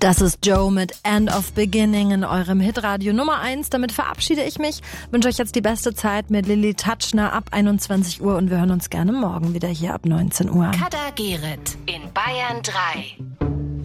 Das ist Joe mit End of Beginning in eurem Hitradio Nummer 1. Damit verabschiede ich mich. Wünsche euch jetzt die beste Zeit mit Lilly Tatschner ab 21 Uhr und wir hören uns gerne morgen wieder hier ab 19 Uhr. Kada Gerrit in Bayern 3.